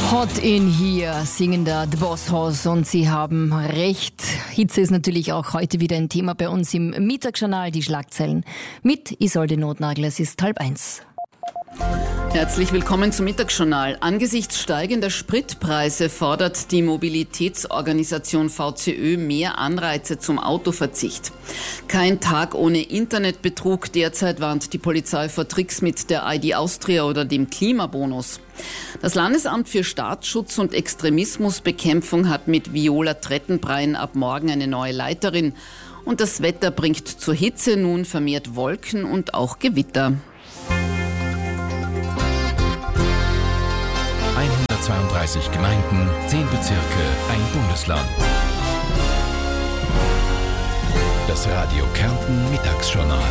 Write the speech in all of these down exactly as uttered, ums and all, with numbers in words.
Hot in here, singen da The Boss Hoss und Sie haben recht. Hitze ist natürlich auch heute wieder ein Thema bei uns im Mittagsjournal, die Schlagzeilen mit Isolde Notnagel. Es ist halb eins. Herzlich willkommen zum Mittagsjournal. Angesichts steigender Spritpreise fordert die Mobilitätsorganisation V C Ö mehr Anreize zum Autoverzicht. Kein Tag ohne Internetbetrug. Derzeit warnt die Polizei vor Tricks mit der I D Austria oder dem Klimabonus. Das Landesamt für Staatsschutz und Extremismusbekämpfung hat mit Viola Trettenbrein ab morgen eine neue Leiterin. Und das Wetter bringt zur Hitze nun vermehrt Wolken und auch Gewitter. hundertzweiunddreißig Gemeinden, zehn Bezirke, ein Bundesland. Das Radio Kärnten Mittagsjournal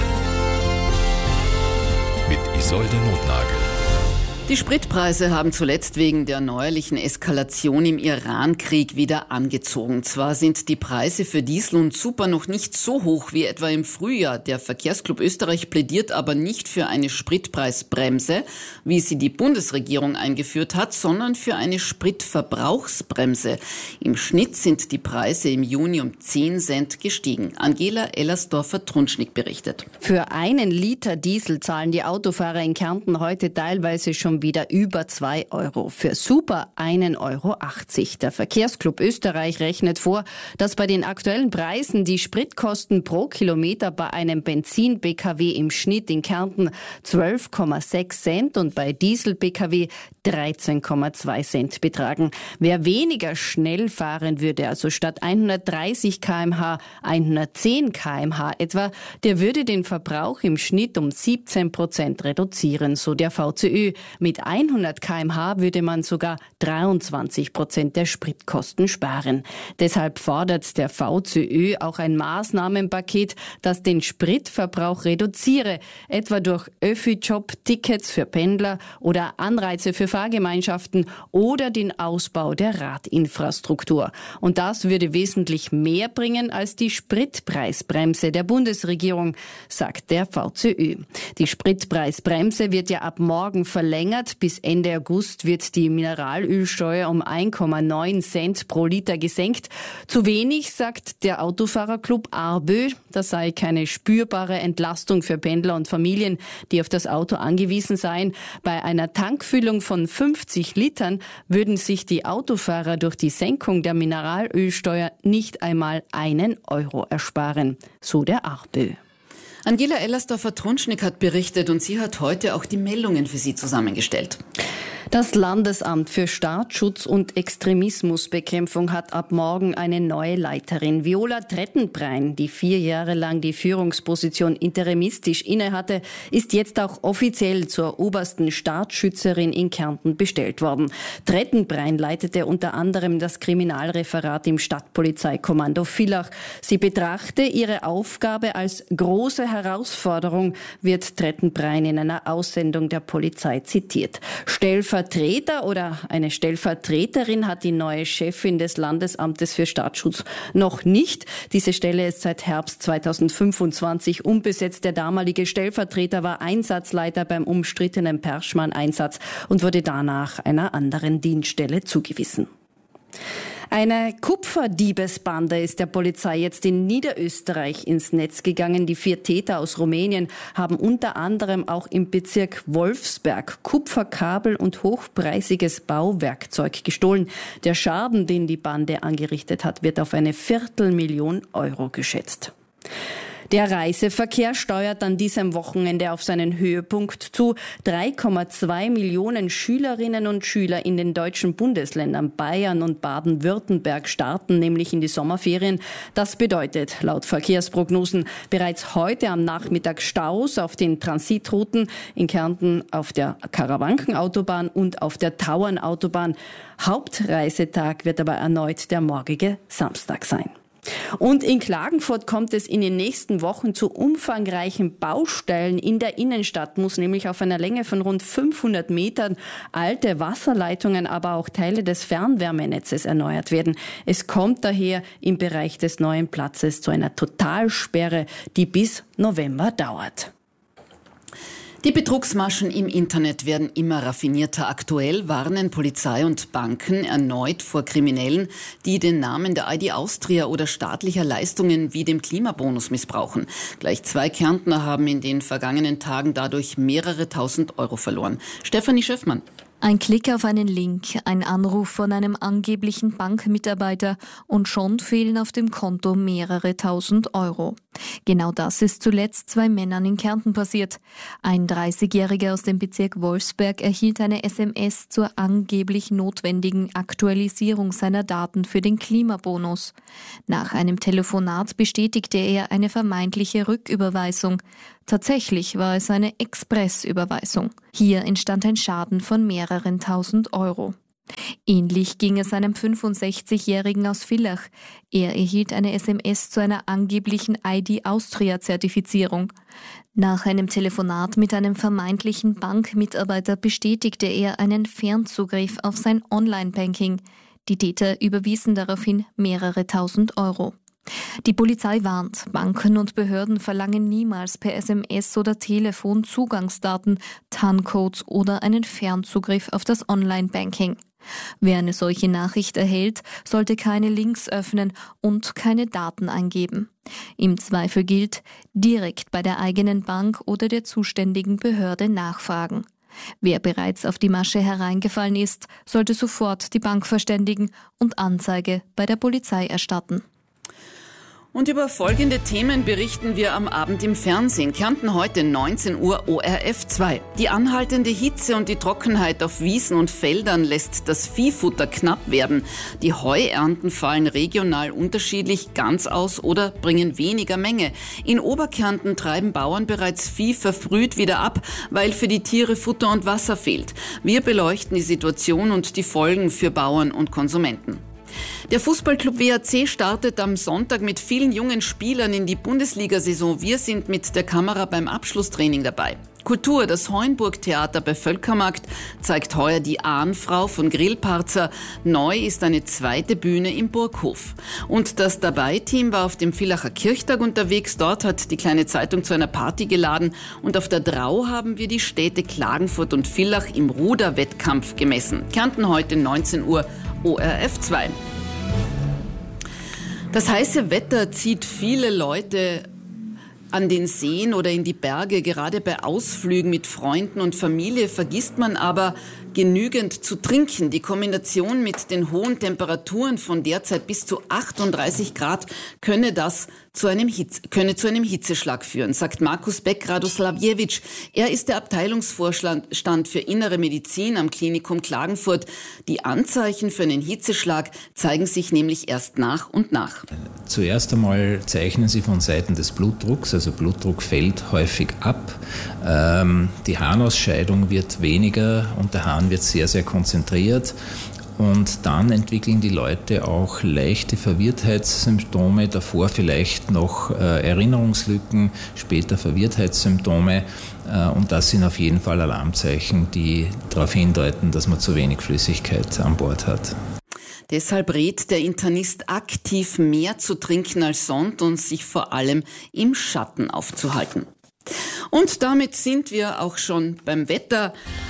mit Isolde Notnagel. Die Spritpreise haben zuletzt wegen der neuerlichen Eskalation im Iran-Krieg wieder angezogen. Zwar sind die Preise für Diesel und Super noch nicht so hoch wie etwa im Frühjahr. Der Verkehrsclub Österreich plädiert aber nicht für eine Spritpreisbremse, wie sie die Bundesregierung eingeführt hat, sondern für eine Spritverbrauchsbremse. Im Schnitt sind die Preise im Juni um zehn Cent gestiegen. Angela Ellersdorfer-Trunschnick berichtet. Für einen Liter Diesel zahlen die Autofahrer in Kärnten heute teilweise schon wieder über zwei Euro. Für Super ein Euro achtzig. Der Verkehrsclub Österreich rechnet vor, dass bei den aktuellen Preisen die Spritkosten pro Kilometer bei einem Benzin-B K W im Schnitt in Kärnten zwölf Komma sechs Cent und bei Diesel-B K W dreizehn Komma zwei Cent betragen. Wer weniger schnell fahren würde, also statt hundertdreißig Kilometer pro Stunde hundertzehn Kilometer pro Stunde etwa, der würde den Verbrauch im Schnitt um siebzehn Prozent reduzieren, so der V C Ö. Mit hundert Kilometer pro Stunde würde man sogar dreiundzwanzig Prozent der Spritkosten sparen. Deshalb fordert der V C Ö auch ein Maßnahmenpaket, das den Spritverbrauch reduziere, etwa durch Öffi-Job-Tickets für Pendler oder Anreize für Fahrgemeinschaften oder den Ausbau der Radinfrastruktur. Und das würde wesentlich mehr bringen als die Spritpreisbremse der Bundesregierung, sagt der V C Ö. Die Spritpreisbremse wird ja ab morgen verlängert. Bis Ende August wird die Mineralölsteuer um ein Komma neun Cent pro Liter gesenkt. Zu wenig, sagt der Autofahrerclub ARBÖ. Das sei keine spürbare Entlastung für Pendler und Familien, die auf das Auto angewiesen seien. Bei einer Tankfüllung von fünfzig Litern würden sich die Autofahrer durch die Senkung der Mineralölsteuer nicht einmal einen Euro ersparen, so der ARBÖ. Angela Ellersdorfer-Trunschnick hat berichtet und sie hat heute auch die Meldungen für Sie zusammengestellt. Das Landesamt für Staatsschutz und Extremismusbekämpfung hat ab morgen eine neue Leiterin. Viola Trettenbrein, die vier Jahre lang die Führungsposition interimistisch innehatte, ist jetzt auch offiziell zur obersten Staatsschützerin in Kärnten bestellt worden. Trettenbrein leitete unter anderem das Kriminalreferat im Stadtpolizeikommando Villach. Sie betrachte ihre Aufgabe als große Herausforderung, wird Trettenbrein in einer Aussendung der Polizei zitiert. Stellvertreter oder eine Stellvertreterin hat die neue Chefin des Landesamtes für Staatsschutz noch nicht. Diese Stelle ist seit Herbst zweitausendfünfundzwanzig unbesetzt. Der damalige Stellvertreter war Einsatzleiter beim umstrittenen Perschmann-Einsatz und wurde danach einer anderen Dienststelle zugewiesen. Eine Kupferdiebesbande ist der Polizei jetzt in Niederösterreich ins Netz gegangen. Die vier Täter aus Rumänien haben unter anderem auch im Bezirk Wolfsberg Kupferkabel und hochpreisiges Bauwerkzeug gestohlen. Der Schaden, den die Bande angerichtet hat, wird auf eine Viertelmillion Euro geschätzt. Der Reiseverkehr steuert an diesem Wochenende auf seinen Höhepunkt zu. drei Komma zwei Millionen Schülerinnen und Schüler in den deutschen Bundesländern Bayern und Baden-Württemberg starten nämlich in die Sommerferien. Das bedeutet laut Verkehrsprognosen bereits heute am Nachmittag Staus auf den Transitrouten in Kärnten auf der Karawankenautobahn und auf der Tauernautobahn. Hauptreisetag wird aber erneut der morgige Samstag sein. Und in Klagenfurt kommt es in den nächsten Wochen zu umfangreichen Baustellen in der Innenstadt, muss nämlich auf einer Länge von rund fünfhundert Metern alte Wasserleitungen, aber auch Teile des Fernwärmenetzes erneuert werden. Es kommt daher im Bereich des neuen Platzes zu einer Totalsperre, die bis November dauert. Die Betrugsmaschen im Internet werden immer raffinierter. Aktuell warnen Polizei und Banken erneut vor Kriminellen, die den Namen der I D Austria oder staatlicher Leistungen wie dem Klimabonus missbrauchen. Gleich zwei Kärntner haben in den vergangenen Tagen dadurch mehrere tausend Euro verloren. Stefanie Schöffmann. Ein Klick auf einen Link, ein Anruf von einem angeblichen Bankmitarbeiter und schon fehlen auf dem Konto mehrere tausend Euro. Genau das ist zuletzt zwei Männern in Kärnten passiert. Ein dreißigjähriger aus dem Bezirk Wolfsberg erhielt eine S M S zur angeblich notwendigen Aktualisierung seiner Daten für den Klimabonus. Nach einem Telefonat bestätigte er eine vermeintliche Rücküberweisung. Tatsächlich war es eine Expressüberweisung. Hier entstand ein Schaden von mehreren tausend Euro. Ähnlich ging es einem fünfundsechzigjährigen aus Villach. Er erhielt eine S M S zu einer angeblichen I D Austria-Zertifizierung. Nach einem Telefonat mit einem vermeintlichen Bankmitarbeiter bestätigte er einen Fernzugriff auf sein Online-Banking. Die Täter überwiesen daraufhin mehrere tausend Euro. Die Polizei warnt, Banken und Behörden verlangen niemals per S M S oder Telefon Zugangsdaten, T A N-Codes oder einen Fernzugriff auf das Online-Banking. Wer eine solche Nachricht erhält, sollte keine Links öffnen und keine Daten eingeben. Im Zweifel gilt, direkt bei der eigenen Bank oder der zuständigen Behörde nachfragen. Wer bereits auf die Masche hereingefallen ist, sollte sofort die Bank verständigen und Anzeige bei der Polizei erstatten. Und über folgende Themen berichten wir am Abend im Fernsehen. Kärnten heute neunzehn Uhr O R F zwei. Die anhaltende Hitze und die Trockenheit auf Wiesen und Feldern lässt das Viehfutter knapp werden. Die Heuernten fallen regional unterschiedlich ganz aus oder bringen weniger Menge. In Oberkärnten treiben Bauern bereits Vieh verfrüht wieder ab, weil für die Tiere Futter und Wasser fehlt. Wir beleuchten die Situation und die Folgen für Bauern und Konsumenten. Der Fußballclub W A C startet am Sonntag mit vielen jungen Spielern in die Bundesliga-Saison. Wir sind mit der Kamera beim Abschlusstraining dabei. Kultur, das Heuenburg-Theater bei Völkermarkt zeigt heuer die Ahnfrau von Grillparzer. Neu ist eine zweite Bühne im Burghof. Und das Dabei-Team war auf dem Villacher Kirchtag unterwegs. Dort hat die kleine Zeitung zu einer Party geladen. Und auf der Drau haben wir die Städte Klagenfurt und Villach im Ruderwettkampf gemessen. Kärnten heute neunzehn Uhr O R F zwei. Das heiße Wetter zieht viele Leute an den Seen oder in die Berge. Gerade bei Ausflügen mit Freunden und Familie vergisst man aber, genügend zu trinken. Die Kombination mit den hohen Temperaturen von derzeit bis zu achtunddreißig Grad könne das zu einem Hitze, könne zu einem Hitzeschlag führen, sagt Markus Beck-Radoslavjewitsch. Er ist der Abteilungsvorstand für Innere Medizin am Klinikum Klagenfurt. Die Anzeichen für einen Hitzeschlag zeigen sich nämlich erst nach und nach. Zuerst einmal zeichnen sie von Seiten des Blutdrucks, also Blutdruck fällt häufig ab. Ähm, die Harnausscheidung wird weniger und der Harn wird sehr, sehr konzentriert. Und dann entwickeln die Leute auch leichte Verwirrtheitssymptome, davor vielleicht noch äh, Erinnerungslücken, später Verwirrtheitssymptome. Äh, und das sind auf jeden Fall Alarmzeichen, die darauf hindeuten, dass man zu wenig Flüssigkeit an Bord hat. Deshalb rät der Internist aktiv mehr zu trinken als sonst und sich vor allem im Schatten aufzuhalten. Und damit sind wir auch schon beim Wetter.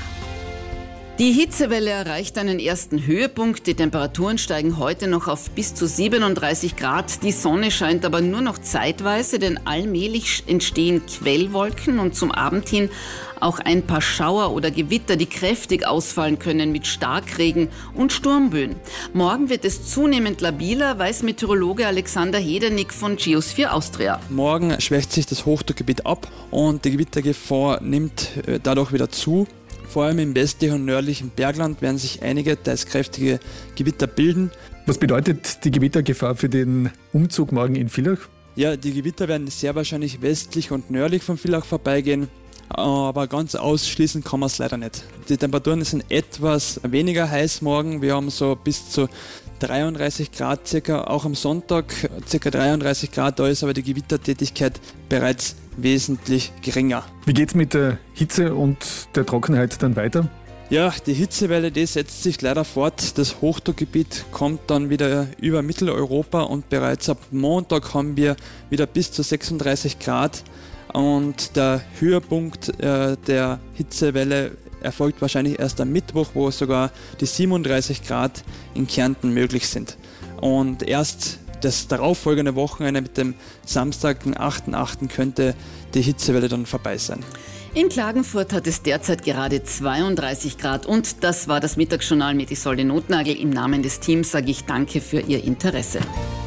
Die Hitzewelle erreicht einen ersten Höhepunkt. Die Temperaturen steigen heute noch auf bis zu siebenunddreißig Grad. Die Sonne scheint aber nur noch zeitweise, denn allmählich entstehen Quellwolken und zum Abend hin auch ein paar Schauer oder Gewitter, die kräftig ausfallen können mit Starkregen und Sturmböen. Morgen wird es zunehmend labiler, weiß Meteorologe Alexander Hedenick von Geosphere Austria. Morgen schwächt sich das Hochdruckgebiet ab und die Gewittergefahr nimmt dadurch wieder zu. Vor allem im westlichen und nördlichen Bergland werden sich einige teils kräftige Gewitter bilden. Was bedeutet die Gewittergefahr für den Umzug morgen in Villach? Ja, die Gewitter werden sehr wahrscheinlich westlich und nördlich von Villach vorbeigehen, aber ganz ausschließen kann man es leider nicht. Die Temperaturen sind etwas weniger heiß morgen. Wir haben so bis zu dreiunddreißig Grad circa, auch am Sonntag circa dreiunddreißig Grad, da ist aber die Gewittertätigkeit bereits wesentlich geringer. Wie geht's mit der Hitze und der Trockenheit dann weiter? Ja, die Hitzewelle, die setzt sich leider fort. Das Hochdruckgebiet kommt dann wieder über Mitteleuropa und bereits ab Montag haben wir wieder bis zu sechsunddreißig Grad. Und der Höhepunkt äh, der Hitzewelle erfolgt wahrscheinlich erst am Mittwoch, wo sogar die siebenunddreißig Grad in Kärnten möglich sind. Und erst das darauffolgende Wochenende mit dem Samstag, den achten achten könnte die Hitzewelle dann vorbei sein. In Klagenfurt hat es derzeit gerade zweiunddreißig Grad und das war das Mittagsjournal mit Isolde Notnagel. Im Namen des Teams sage ich danke für Ihr Interesse.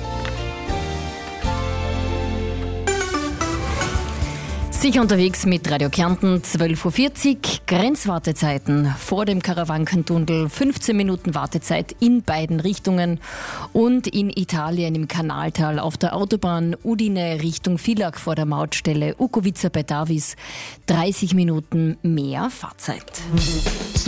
Sicher unterwegs mit Radio Kärnten, zwölf Uhr vierzig, Grenzwartezeiten vor dem Karawankentunnel, fünfzehn Minuten Wartezeit in beiden Richtungen und in Italien im Kanaltal auf der Autobahn Udine Richtung Villach vor der Mautstelle Ukovica bei Davis dreißig Minuten mehr Fahrzeit.